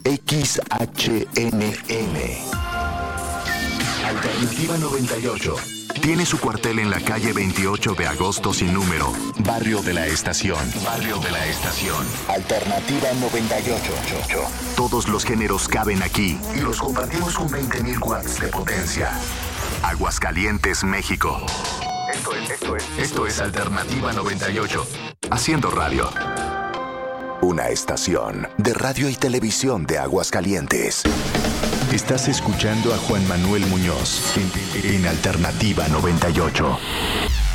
XHNN. Alternativa 98. Tiene su cuartel en la calle 28 de agosto sin número, Barrio de la Estación. Barrio de la Estación. Alternativa 98. Todos los géneros caben aquí y los compartimos con 20.000 watts de potencia. Aguascalientes, México. Esto es Alternativa 98. Haciendo radio. Una estación de radio y televisión de Aguascalientes. Estás escuchando a Juan Manuel Muñoz en Alternativa 98.